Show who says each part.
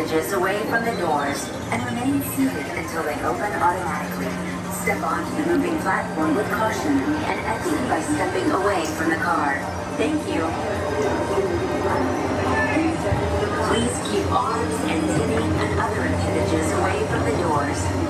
Speaker 1: appendages away from the doors and remain seated until they open automatically. Step onto the moving platform with caution and exit by stepping away from the car. Thank you. Please keep arms and titty and other appendages away from the doors.